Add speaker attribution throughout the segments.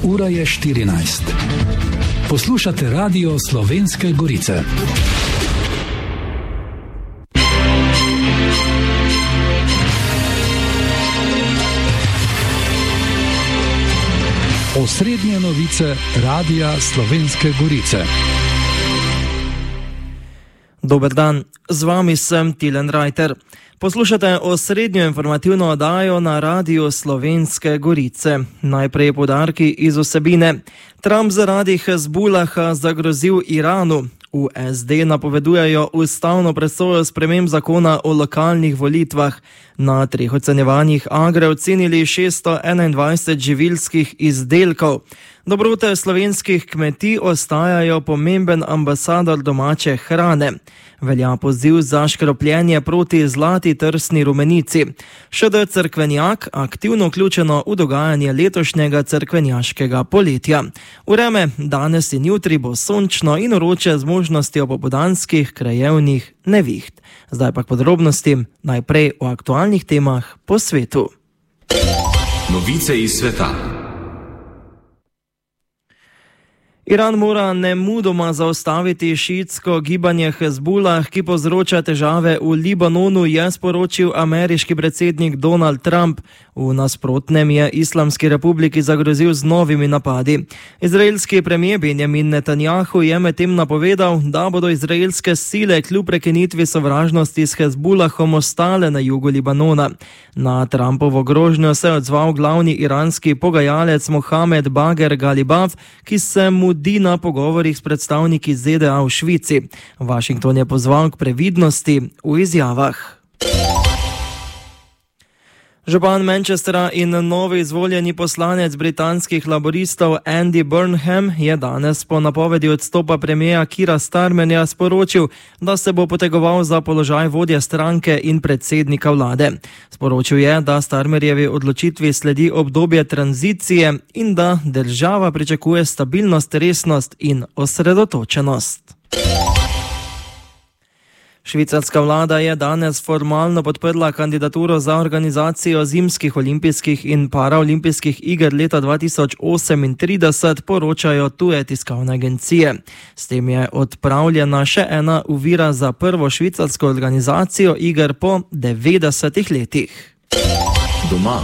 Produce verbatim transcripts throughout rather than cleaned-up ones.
Speaker 1: Ura je štirinajst. Poslušate Radio Slovenske Gorice. Osrednje novice Radia Slovenske Gorice.
Speaker 2: Dober dan, z vami sem Tilen Rajter. Poslušate osrednjo informativno oddajo na Radiu Slovenske Gorice. Najprej poudarki iz vsebine. Trump zaradi Hezbulaha zagrozil Iranu. V es de napovedujejo ustavno presojo sprememb zakona o lokalnih volitvah. Na treh ocenjevanjih Agre ocenili šeststo enaindvajset živilskih izdelkov. Dobrote slovenskih kmetij ostajajo pomemben ambasador domače hrane. Velja poziv za škropljenje proti zlati trsni rumenici. ŠD Cerkvenjak aktivno vključeno v dogajanje letošnjega cerkvenjaškega poletja. Vreme danes in jutri bo sončno in vroče z možnostjo popoldanskih krajevnih neviht. Zdaj pa k podrobnostim, najprej o aktualnih temah po svetu.
Speaker 3: Novice iz sveta.
Speaker 2: Iran mora nemudoma zaustaviti šiitsko gibanje Hezbulah, ki povzroča težave v Libanonu, je sporočil ameriški predsednik Donald Trump. V nasprotnem je Islamski republiki zagrozil z novimi napadi. Izraelski premier Benjamin Netanjahu je medtem napovedal, da bodo izraelske sile kljub prekinitvi sovražnosti s Hezbulahom ostale na jugu Libanona. Na Trumpovo grožnjo se je odzval glavni iranski pogajalec Mohamed Bager Galibaf, ki se mudi na pogovorih s predstavniki ze de a v Švici. Washington je pozval k previdnosti v izjavah. Župan Manchestera in novi izvoljeni poslanec britanskih laboristov Andy Burnham je danes po napovedi odstopa premierja Keira Starmerja sporočil, da se bo potegoval za položaj vodje stranke in predsednika vlade. Sporočil je, da Starmerjevi odločitvi sledi obdobje tranzicije in da država pričakuje stabilnost, resnost in osredotočenost. Švicarska vlada je danes formalno podprla kandidaturo za organizacijo zimskih olimpijskih in paraolimpijskih iger leta dva tisoč osemintrideset, poročajo tuje tiskovne agencije. S tem je odpravljena še ena ovira za prvo švicarsko organizacijo iger po devetdesetih letih.
Speaker 3: Doma.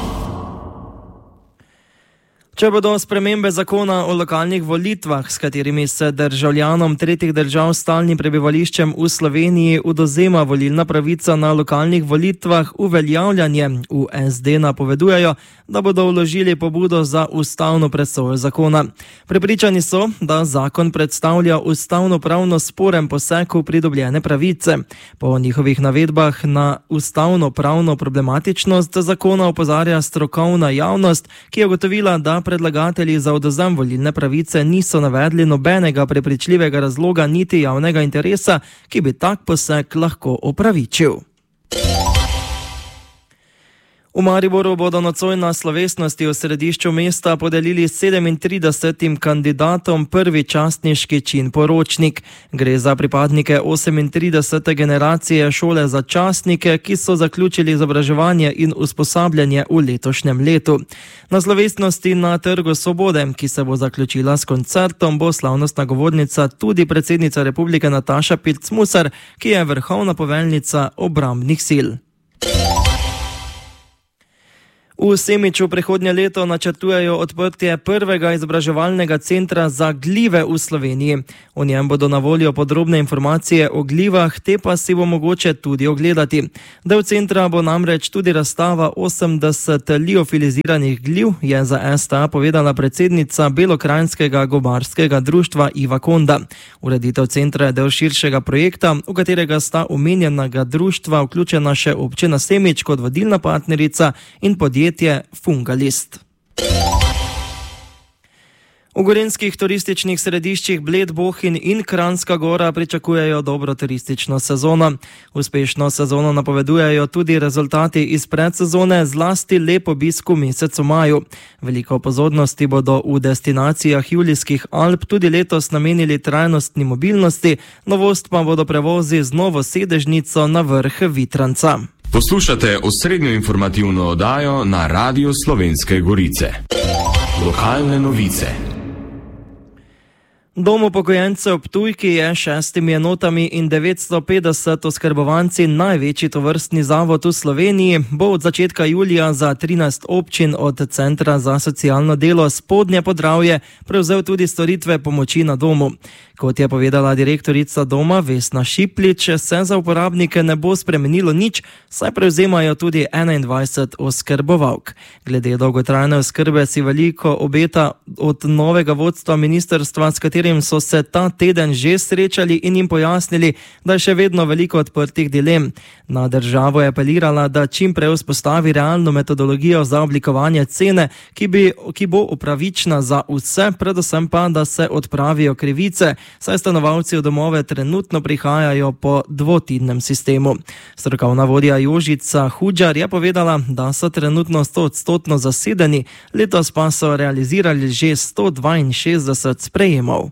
Speaker 2: Če bodo spremembe zakona o lokalnih volitvah, s katerimi se državljanom tretjih držav s stalnim prebivališčem v Sloveniji odvzema volilna pravica na lokalnih volitvah, uveljavljanje, v es de napovedujejo, da bodo vložili pobudo za ustavno presojo zakona. Prepričani so, da zakon predstavlja ustavno-pravno sporen poseg v pridobljene pravice. Po njihovih navedbah na ustavno-pravno problematičnost zakona opozarja strokovna javnost, ki je ugotovila, da predlagatelji za odvzem volilne pravice niso navedli nobenega prepričljivega razloga niti javnega interesa, ki bi tak poseg lahko opravičil. V Mariboru bodo nocoj na slovesnosti v središču mesta podelili sedemintridesetim kandidatom prvi častniški čin poročnik. Gre za pripadnike osemintridesete generacije šole za častnike, ki so zaključili izobraževanje in usposabljanje v letošnjem letu. Na slovesnosti na Trgu Svobode, ki se bo zaključila s koncertom, bo slavnostna govornica tudi predsednica republike Nataša Pirc-Musar, ki je vrhovna poveljnica obrambnih sil. V Semiču prihodnje leto načrtujejo odprtje prvega izobraževalnega centra za glive v Sloveniji. V njem bodo na voljo podrobne informacije o glivah, te pa si bo mogoče tudi ogledati. Del centra bo namreč tudi razstava osemdeset liofiliziranih gliv, je za es te a povedala predsednica Belokranjskega gobarskega društva Iva Konda. Ureditev centra je del širšega projekta, v katerega sta omenjenega društva vključena še občina Semič kot vodilna partnerica in podjetje Fungalist. V gorenjskih turističnih središčih Bled, Bohinj in Kranjska Gora pričakujejo dobro turistično sezono. Uspešno sezono napovedujejo tudi rezultati iz predsezone, zlasti lep obisk v mesecu maju. Veliko pozornosti bodo v destinacijah Julijskih Alp tudi letos namenili trajnostni mobilnosti, novost pa bodo prevozi z novo sedežnico na vrh Vitranca.
Speaker 3: Poslušate osrednjo informativno oddajo na Radiu Slovenske Gorice. Lokalne novice.
Speaker 2: Dom upokojencev Ptujki je s šestimi enotami in devetsto petdeset oskrbovanci največji tovrstni zavod v Sloveniji, bo od začetka julija za trinajst občin od Centra za socialno delo Spodnje Podravje prevzel tudi storitve pomoči na domu. Kot je povedala direktorica doma Vesna Šiplič, se za uporabnike ne bo spremenilo nič, saj prevzemajo tudi enaindvajset oskrbovalk. Glede dolgotrajne oskrbe si veliko obeta od novega vodstva ministrstva, s katerim so se ta teden že srečali in jim pojasnili, da je še vedno veliko odprtih dilem. Na državo je apelirala, da čim prej vzpostavi realno metodologijo za oblikovanje cene, ki, bi, ki bo upravična za vse, predvsem pa, da se odpravijo krivice, saj stanovalci v domove trenutno prihajajo po dvotidnem sistemu. Strokovna vodja Jožica Hudžar je povedala, da so trenutno sto odstotno zasedeni, letos pa so realizirali že sto dvainšestdeset sprejemov.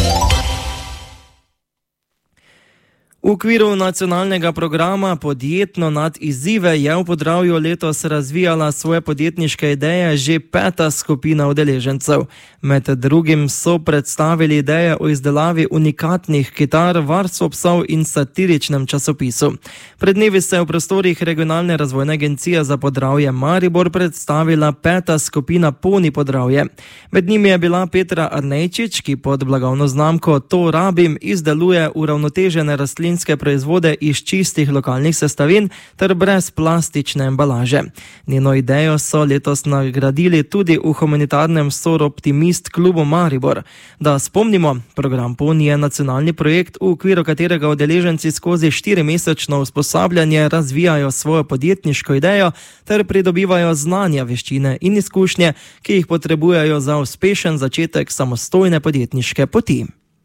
Speaker 2: V okviru nacionalnega programa Podjetno nad izzive je v Podravju letos razvijala svoje podjetniške ideje že peta skupina udeležencev. Med drugim so predstavili ideje o izdelavi unikatnih kitar, varstvu psov in satiričnem časopisu. Pred dnevi se je v prostorih Regionalne razvojne agencije za Podravje Maribor predstavila peta skupina Poni Podravje. Med njimi je bila Petra Arnejčič, ki pod blagovno znamko To rabim izdeluje uravnotežene rastlinske proizvode iz čistih lokalnih sestavin ter brez plastične embalaže. Njeno idejo so letos nagradili tudi v humanitarnem Soroptimist klubu Maribor. Da spomnimo, program Poni je nacionalni projekt, v okviru katerega udeleženci skozi štirimesečno usposabljanje razvijajo svojo podjetniško idejo ter pridobivajo znanja, veščine in izkušnje, ki jih potrebujejo za uspešen začetek samostojne podjetniške poti.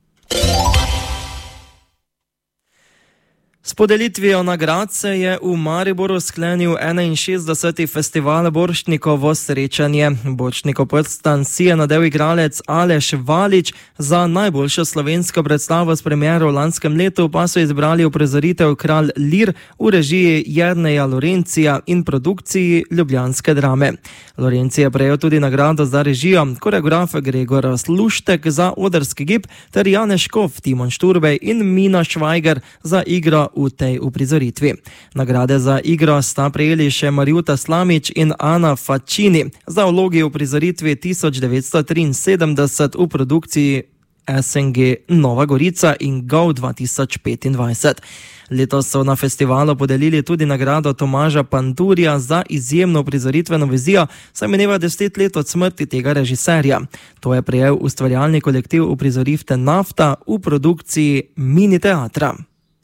Speaker 2: S podelitvijo nagrad se je v Mariboru sklenil enainšestdeseti festival Borštnikovo srečanje. Borštnikov prstan si je nadel igralec Aleš Valič, za najboljšo slovensko predstavo s premiero v lanskem letu pa so izbrali uprizoritev Kralj Lir v režiji Jerneja Lorencija in produkciji Ljubljanske drame. Lorenci je prejel tudi nagrado za režijo, koreograf Gregor Sluštek za odrski gib ter Janez Škof, Timon Šturbej in Mina Švajger za igro v tej uprizoritvi. Nagrade za igro sta prejeli še Marjuta Slamič in Ana Facini za vlogi v uprizoritvi tisoč devetsto triinsedemdeset v produkciji S N G Nova Gorica in Go dva tisoč petindvajset. Letos so na festivalu podelili tudi nagrado Tomaža Panturja za izjemno uprizoritveno vizijo, saj mineva deset let od smrti tega režiserja. To je prejel ustvarjalni kolektiv uprizoritve Nafta v produkciji Mini teatra.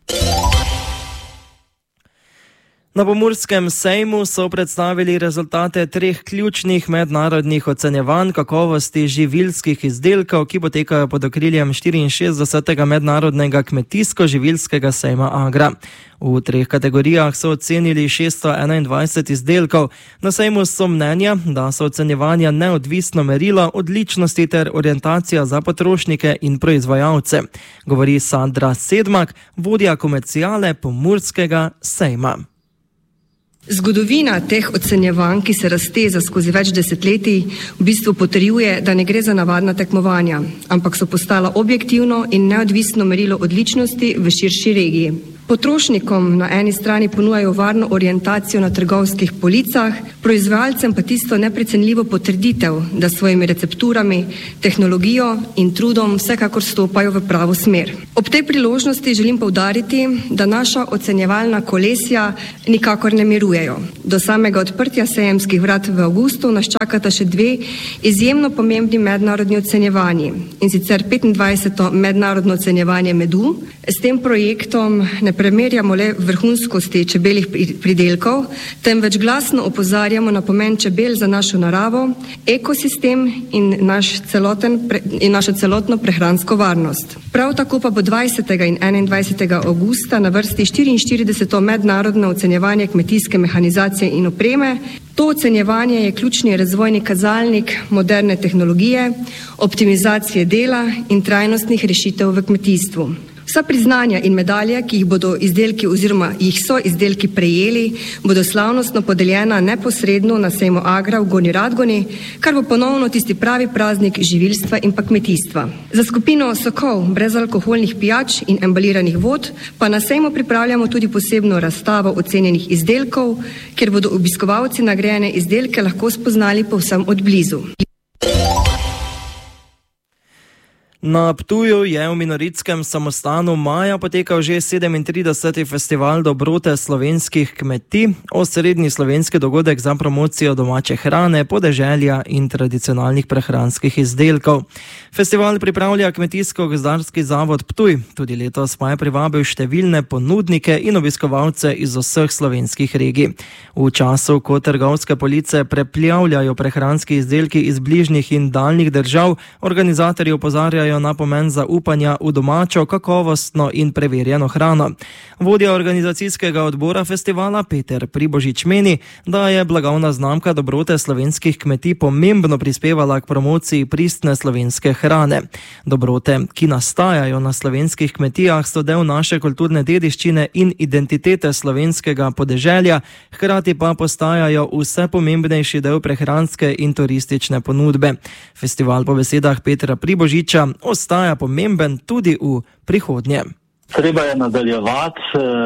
Speaker 2: Na Pomurskem sejmu so predstavili rezultate treh ključnih mednarodnih ocenjevanj kakovosti živilskih izdelkov, ki potekajo pod okriljem štiriinšestdesetega mednarodnega kmetijsko-živilskega sejma Agra. V treh kategorijah so ocenili šeststo enaindvajset izdelkov. Na sejmu so mnenja, da so ocenjevanja neodvisno merilo odličnosti ter orientacija za potrošnike in proizvajalce. Govori Sandra Sedmak, vodja komerciale Pomurskega sejma.
Speaker 4: Zgodovina teh ocenjevanj, ki se razteza skozi več desetletij, v bistvu potrjuje, da ne gre za navadna tekmovanja, ampak so postala objektivno in neodvisno merilo odličnosti v širši regiji. Potrošnikom na eni strani ponujajo varno orientacijo na trgovskih policah, proizvajalcem pa tisto neprecenljivo potrditev, da s svojimi recepturami, tehnologijo in trudom vsekakor stopajo v pravo smer. Ob tej priložnosti želim poudariti, da naša ocenjevalna kolesja nikakor ne mirujejo. Do samega odprtja sejemskih vrat v avgustu nas čakata še dve izjemno pomembni mednarodni ocenjevanji, in sicer petindvajseto mednarodno ocenjevanje medu. S tem projektom ne premerjamo le vrhunskosti čebeljih pridelkov, temveč glasno opozarjamo na pomen čebel za našo naravo, ekosistem in, naš celoten, in našo celotno prehransko varnost. Prav tako pa bo dvajsetega in enaindvajsetega avgusta na vrsti štiriinštirideseto mednarodno ocenjevanje kmetijske mehanizacije in opreme. To ocenjevanje je ključni razvojni kazalnik moderne tehnologije, optimizacije dela in trajnostnih rešitev v kmetijstvu. Vsa priznanja in medalje, ki jih bodo izdelki oziroma jih so izdelki prejeli, bodo slavnostno podeljena neposredno na sejmu Agra v Gornji Radgoni, kar bo ponovno tisti pravi praznik živilstva in pa kmetijstva. Za skupino sokov, brezalkoholnih pijač in embaliranih vod pa na sejmu pripravljamo tudi posebno razstavo ocenjenih izdelkov, kjer bodo obiskovalci nagrajene izdelke lahko spoznali povsem od blizu.
Speaker 2: Na Ptuju je v Minoritskem samostanu maja potekal že sedemintrideseti festival dobrote slovenskih kmetij, osrednji slovenski dogodek za promocijo domače hrane, podeželja in tradicionalnih prehranskih izdelkov. Festival pripravlja Kmetijsko-gozdarski zavod Ptuj, tudi letos pa je privabil številne ponudnike in obiskovalce iz vseh slovenskih regij. V času, ko trgovske police preplavljajo prehranski izdelki iz bližnjih in daljnih držav, organizatorji opozarjajo na pomen zaupanja v domačo, kakovostno in preverjeno hrano. Vodja organizacijskega odbora festivala Peter Pribožič meni, da je blagovna znamka dobrote slovenskih kmetij pomembno prispevala k promociji pristne slovenske hrane. Dobrote, ki nastajajo na slovenskih kmetijah, so del naše kulturne dediščine in identitete slovenskega podeželja, hkrati pa postajajo vse pomembnejši del prehranske in turistične ponudbe. Festival po besedah Petra Pribožiča ostaja pomemben tudi v prihodnje.
Speaker 5: Treba je nadaljevati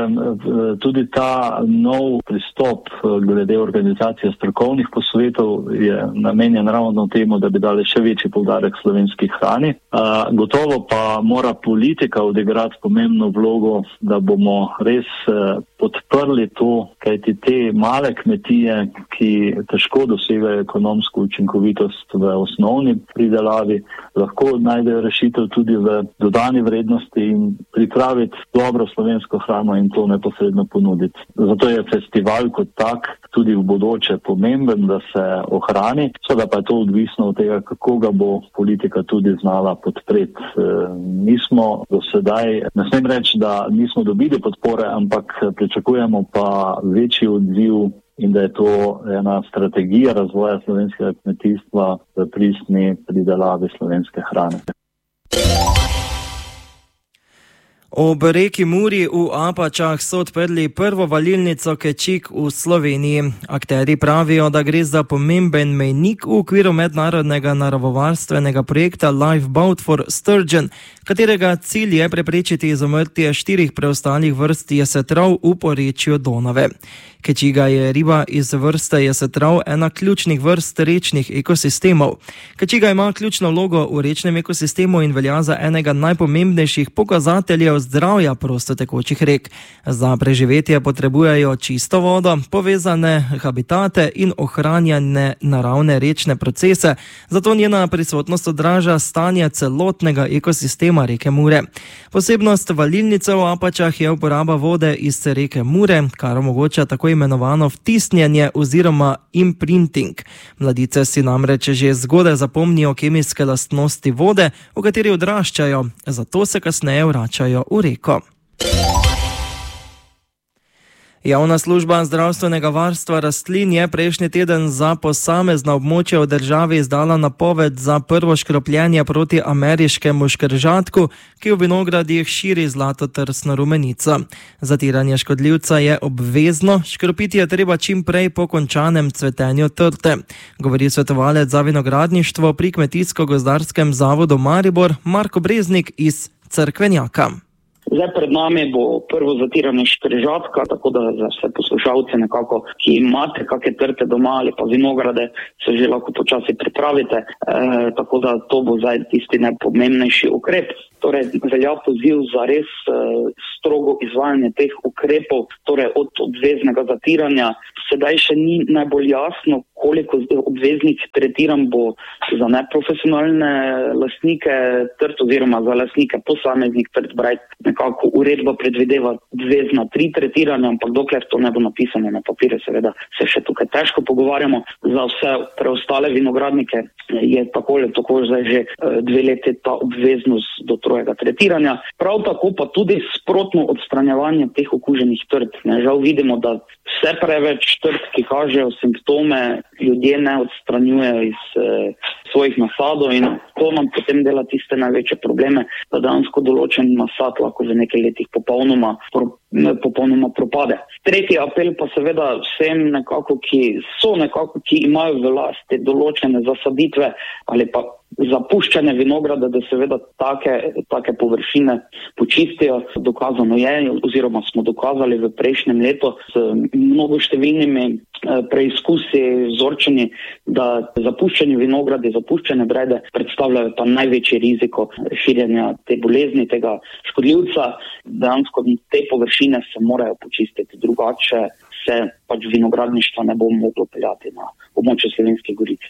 Speaker 5: tudi ta nov pristop glede organizacije strokovnih posvetov je namenjen ravno temu, da bi dali še večji poudarek slovenski hrani. Gotovo pa mora politika odigrati pomembno vlogo, da bomo res podprli to, kajti te male kmetije, ki težko dosegajo ekonomsko učinkovitost v osnovni pridelavi, lahko najdejo rešitev tudi v dodani vrednosti in pripravi dobro slovensko hrano in to neposredno ponuditi. Zato je festival kot tak tudi v bodoče pomemben, da se ohrani, seveda pa je to odvisno od tega, kako ga bo politika tudi znala podpreti. Mi smo do sedaj, ne smem reči, da nismo dobili podpore, ampak pričakujemo pa večji odziv in da je to ena strategija razvoja slovenskega kmetijstva v pristni pridelavi slovenske hrane.
Speaker 2: Ob reki Muri v Apačah so odprli prvo valilnico Kečik v Sloveniji. Akterji pravijo, da gre za pomemben mejnik v okviru mednarodnega naravovarstvenega projekta Lifeboat for Sturgeon, katerega cilj je preprečiti izumrtje štirih preostalih vrst jesetrov v porečju Donave. Kečiga je riba iz vrste jesetrov, ena ključnih vrst rečnih ekosistemov. Kečiga ima ključno vlogo v rečnem ekosistemu in velja za enega najpomembnejših pokazateljev zdravja prostotekočih rek. Za preživetje potrebujejo čisto vodo, povezane habitate in ohranjane naravne rečne procese, zato njena prisotnost odraža stanje celotnega ekosistema reke Mure. Posebnost valilnice v Apačah je uporaba vode iz reke Mure, kar omogoča tako imenovano vtisnjenje oziroma imprinting. Mladice si namreč že zgodaj zapomnijo kemijske lastnosti vode, v kateri odraščajo, zato se kasneje vračajo v reko. Javna služba zdravstvenega varstva rastlin je prejšnji teden za posamezna območja v državi izdala napoved za prvo škropljenje proti ameriškemu škržatku, ki v vinogradih širi zlatotrsno rumenico. Zatiranje škodljivca je obvezno, škropiti je treba čim prej po končanem cvetenju trte, govori svetovalec za vinogradništvo pri Kmetijsko-gozdarskem zavodu Maribor Marko Breznik iz Cerkvenjaka.
Speaker 6: Zdaj pred nami bo prvo zatiranje škržatka, tako da za vse poslušalce nekako, ki imate kakšne trte doma ali pa vinograde, se že lahko počasi pripravite, e, tako da to bo zdaj tisti najpomembnejši ukrep. Torej, velja poziv za res e, strogo izvajanje teh ukrepov, torej od obveznega zatiranja. Sedaj še ni najbolj jasno, koliko obveznih tretiranj bo za neprofesionalne lastnike trt oziroma za lastnike posameznih trt. Nekako uredba predvideva obvezna tri tretiranja, ampak dokler to ne bo napisano na papirju, seveda se še tukaj težko pogovarjamo. Za vse preostale vinogradnike je tako ali tako zdaj že dve leti ta obveznost do trojega tretiranja. Prav tako pa tudi sprotno odstranjevanje teh okuženih trt. Žal vidimo, da vse preveč trt, ki kažejo simptome, ljudje ne odstranjujejo iz svojih nasadov in to nam potem dela tiste največje probleme, da dejansko določen nasad lahko v nekaj letih popolnoma, popolnoma propade. Tretji apel pa seveda vsem nekako, ki so nekako, ki imajo v lasti določene zasaditve ali pa zapuščene vinograde, da seveda take, take površine počistijo. Dokazano je, oziroma smo dokazali v prejšnjem letu s mnogo številnimi preizkusi, vzorčeni, da zapuščeni vinogradi, zapuščene brede predstavljajo pa največji riziko širjenja te bolezni, tega škodljivca. Dejansko te površine se morajo počistiti, drugače se pač vinogradništva ne bo moglo peljati na območju Slovenskih Goric.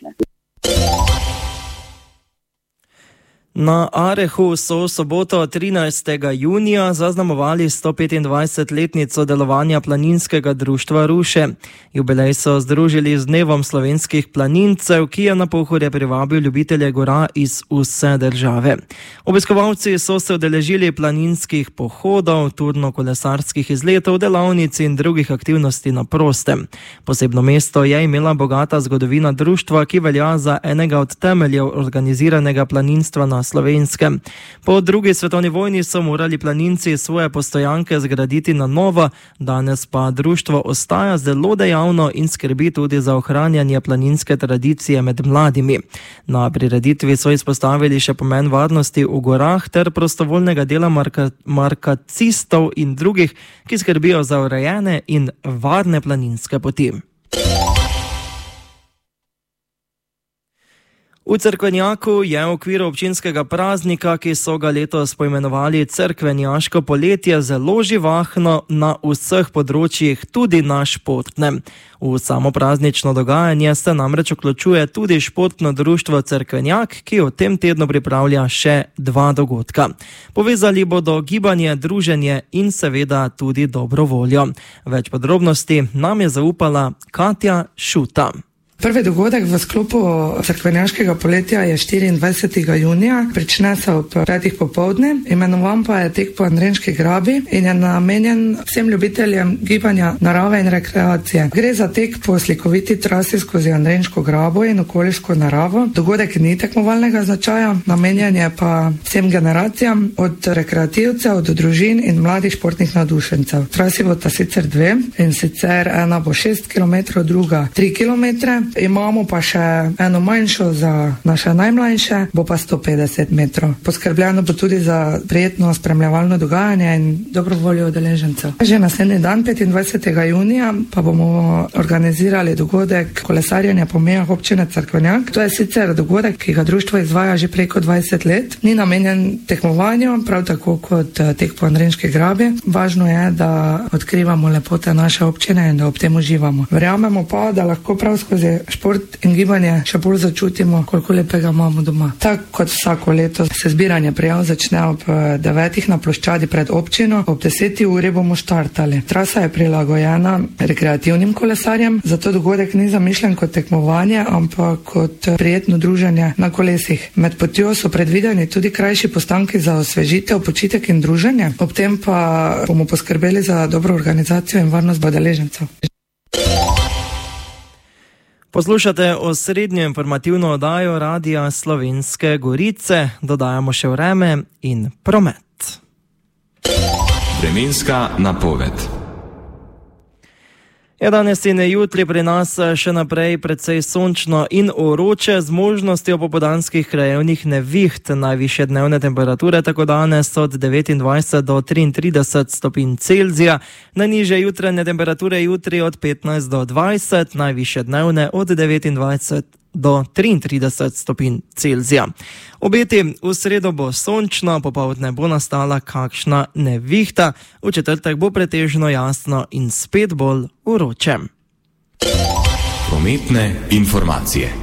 Speaker 2: Na Arehu so soboto trinajstega junija zaznamovali sto petindvajsetletnico delovanja planinskega društva Ruše. Jubilej so združili z Dnevom slovenskih planincev, ki je na Pohorje privabil ljubitelje gora iz vse države. Obiskovalci so se udeležili planinskih pohodov, turno-kolesarskih izletov, delavnic in drugih aktivnosti na prostem. Posebno mesto je imela bogata zgodovina društva, ki velja za enega od temeljev organiziranega planinstva na Slovenskem. Po drugi svetovni vojni so morali planinci svoje postojanke zgraditi na novo, danes pa društvo ostaja zelo dejavno in skrbi tudi za ohranjanje planinske tradicije med mladimi. Na prireditvi so izpostavili še pomen varnosti v gorah ter prostovoljnega dela marka, markacistov in drugih, ki skrbijo za urejene in varne planinske poti. V Cerkvenjaku je v okviru občinskega praznika, ki so ga letos poimenovali Cerkvenjaško poletje, zelo živahno na vseh področjih, tudi na športnem. V samo praznično dogajanje se namreč vključuje tudi športno društvo Cerkvenjak, ki v tem tednu pripravlja še dva dogodka. Povezali bodo gibanje, druženje in seveda tudi dobro voljo. Več podrobnosti nam je zaupala Katja Šuta.
Speaker 7: Prvi dogodek v sklopu Cerkvenjaškega poletja je štiriindvajsetega junija, prične se ob petih popoldne, imenovan pa je tek po Andrenški grabi in je namenjen vsem ljubiteljem gibanja, narave in rekreacije. Gre za tek po slikoviti trasi skozi Andrenško grabo in okoliško naravo. Dogodek ni tekmovalnega značaja, namenjen je pa vsem generacijam, od rekreativcev do družin in mladih športnih navdušencev. Trasi bo ta sicer dve, in sicer ena bo šest kilometrov, druga tri kilometre. Imamo pa še eno manjšo za naše najmlajše, bo pa sto petdeset metrov. Poskrbljeno bo tudi za prijetno spremljevalno dogajanje in dobro voljo udeležencev. Že naslednji dan, petindvajsetega junija, pa bomo organizirali dogodek kolesarjenja po mejah občine Cerkvenjak. To je sicer dogodek, ki ga društvo izvaja že preko dvajset let. Ni namenjen tekmovanju, prav tako kot tek po Andrenški grabi. Važno je, da odkrivamo lepote naše občine in da ob tem uživamo. Verjamemo pa, da lahko prav skozi šport in gibanje še bolj začutimo, koliko lepega imamo doma. Tako kot vsako leto se zbiranje prijav začne ob devetih na ploščadi pred občino, ob deseti uri bomo štartali. Trasa je prilagojena rekreativnim kolesarjem, zato dogodek ni zamišljen kot tekmovanje, ampak kot prijetno druženje na kolesih. Med potjo so predvideni tudi krajši postanki za osvežitev, počitek in druženje, ob tem pa bomo poskrbeli za dobro organizacijo in varnost udeležencev.
Speaker 2: Poslušate osrednjo informativno oddajo Radia Slovenske Gorice, dodajamo še vreme in promet.
Speaker 3: Vremenska napoved.
Speaker 2: Je danes in jutri pri nas še naprej precej sončno in vroče z možnostjo popoldanskih krajevnih neviht. Najvišje dnevne temperature tako danes od devetindvajset do triintrideset stopinj Celzija, najnižje jutranje temperature jutri od petnajst do dvajset, najvišje dnevne od devetindvajset do triintrideset stopinj Celzija. Obeti: v sredo bo sončno, popoldne bo nastala kakšna nevihta, v četrtek bo pretežno jasno in spet bolj vroče.
Speaker 3: Prometne informacije.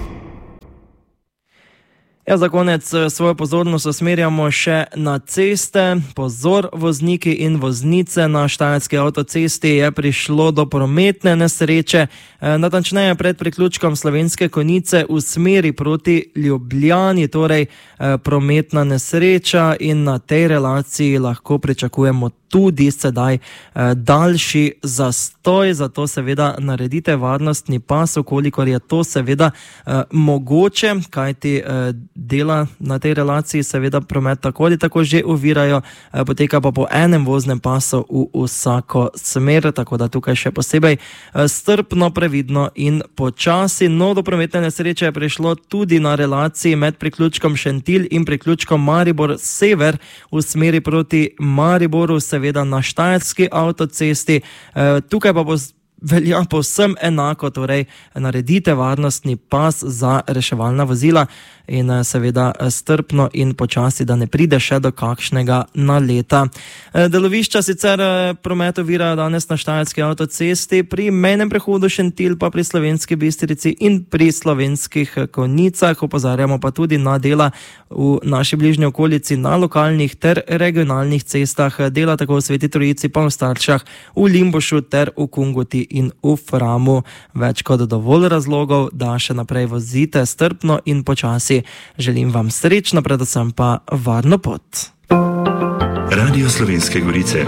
Speaker 2: Ja, za konec svojo pozornost usmerjamo še na ceste. Pozor, vozniki in voznice, na Štajerski avtocesti je prišlo do prometne nesreče, natančneje pred priključkom Slovenske Konjice v smeri proti Ljubljani, torej prometna nesreča, in na tej relaciji lahko pričakujemo tudi sedaj eh, daljši zastoj, zato seveda naredite varnostni pas, kolikor je to seveda eh, mogoče, kajti eh, dela na tej relaciji seveda promet tako ali tako že ovirajo, eh, poteka pa po enem voznem pasu v vsako smer, tako da tukaj še posebej eh, strpno, previdno in počasi. No, do prometne nesreče je prišlo tudi na relaciji med priključkom Šentilj in priključkom Maribor Sever v smeri proti Mariboru, seveda na Štajerski avtocesti. E, tukaj pa bo velja povsem enako, torej naredite varnostni pas za reševalna vozila in seveda strpno in počasi, da ne pride še do kakšnega naleta. Delovišča sicer promet ovirajo danes na Štajerski avtocesti, pri mejnem prehodu Šentilj pa pri Slovenski Bistrici in pri Slovenskih Konjicah. Opozarjamo pa tudi na dela v naši bližnji okolici na lokalnih ter regionalnih cestah, dela tako v Sveti Trojici, pa v Starčah, v Limbušu ter v Kungoti in v Framu. Več kot dovolj razlogov, da še naprej vozite strpno in počasi. Želim vam srečno, predvsem pa varno pot.
Speaker 8: Radio Slovenske Gorice.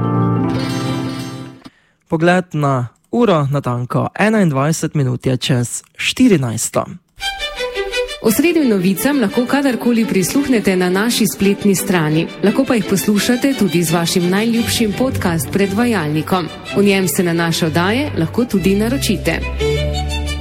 Speaker 2: Pogled na uro, natanko enaindvajset minut je čez štirinajsto.
Speaker 9: Osrednjim novicam lahko kadarkoli prisluhnete na naši spletni strani. Lahko pa jih poslušate tudi z vašim najljubšim podcast predvajalnikom. V njem se na naše oddaje lahko tudi naročite.